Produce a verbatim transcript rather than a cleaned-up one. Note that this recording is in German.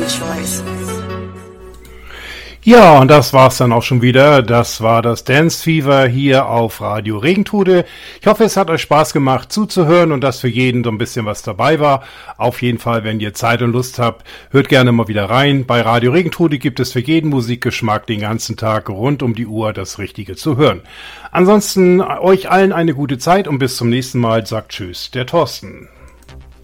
choice. Ja, und das war's dann auch schon wieder. Das war das Dance Fever hier auf Radio Regentude. Ich hoffe, es hat euch Spaß gemacht zuzuhören und dass für jeden so ein bisschen was dabei war. Auf jeden Fall, wenn ihr Zeit und Lust habt, hört gerne mal wieder rein. Bei Radio Regentude gibt es für jeden Musikgeschmack den ganzen Tag rund um die Uhr das Richtige zu hören. Ansonsten euch allen eine gute Zeit und bis zum nächsten Mal. Sagt Tschüss, der Thorsten.